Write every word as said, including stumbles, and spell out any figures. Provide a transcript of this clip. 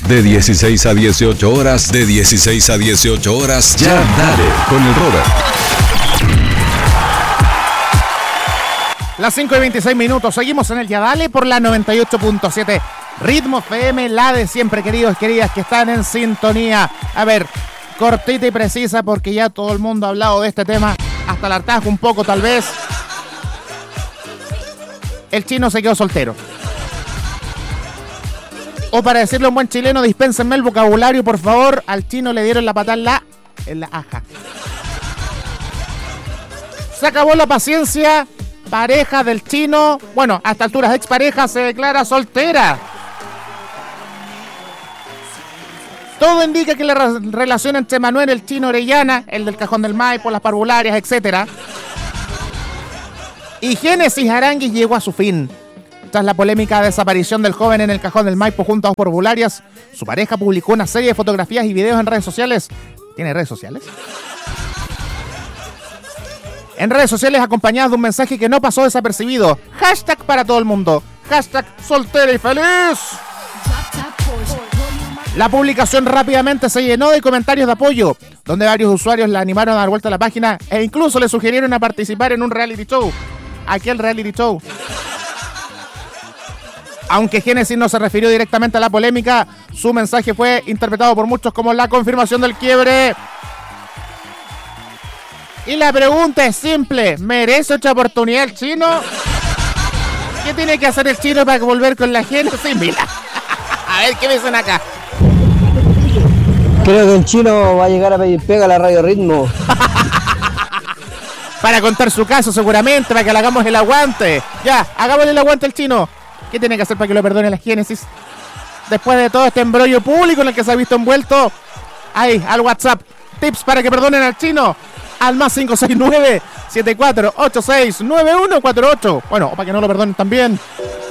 De dieciséis a dieciocho horas, de dieciséis a dieciocho horas, Ya Dale con el Robert. Las cinco y veintiséis minutos, seguimos en el Ya Dale por la noventa y ocho punto siete Ritmo F M, la de siempre, queridos y queridas que están en sintonía. A ver, cortita y precisa porque ya todo el mundo ha hablado de este tema, hasta el hartazgo un poco tal vez. El chino se quedó soltero. O para decirlo en buen chileno, dispénsenme el vocabulario, por favor. Al chino le dieron la patada en la, en la aja. Se acabó la paciencia. Pareja del chino, bueno, a estas alturas expareja, se declara soltera. Todo indica que la re- relación entre Manuel, el chino Orellana, el del Cajón del Maipo, las parvularias, etcétera, y Génesis Aranguis llegó a su fin. Tras la polémica desaparición del joven en el Cajón del Maipo junto a dos parvularias, su pareja publicó una serie de fotografías y videos en redes sociales. ¿Tiene redes sociales? En redes sociales acompañadas de un mensaje que no pasó desapercibido. Hashtag para todo el mundo. Hashtag soltera y feliz. La publicación rápidamente se llenó de comentarios de apoyo, donde varios usuarios la animaron a dar vuelta a la página e incluso le sugirieron a participar en un reality show. Aquel reality show. Aunque Génesis no se refirió directamente a la polémica, su mensaje fue interpretado por muchos como la confirmación del quiebre. Y la pregunta es simple, ¿merece otra oportunidad el chino? ¿Qué tiene que hacer el chino para volver con la Génesis? Mira, a ver qué me dicen acá. Creo que el chino va a llegar a pedir pega a la Radio Ritmo. Para contar su caso seguramente, para que le hagamos el aguante. Ya, hagámosle el aguante al chino. ¿Qué tiene que hacer para que lo perdone la Génesis? Después de todo este embrollo público en el que se ha visto envuelto, ahí, al WhatsApp, tips para que perdonen al chino. Al más cinco seis nueve, siete cuatro ocho seis, nueve uno cuatro ocho. Bueno, o para que no lo perdonen también.